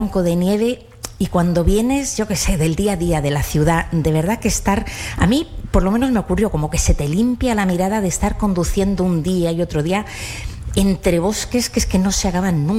blanco de nieve. Y cuando vienes, yo qué sé, del día a día de la ciudad, de verdad que a mí por lo menos me ocurrió como que se te limpia la mirada de estar conduciendo un día y otro día entre bosques que es que no se acaban nunca.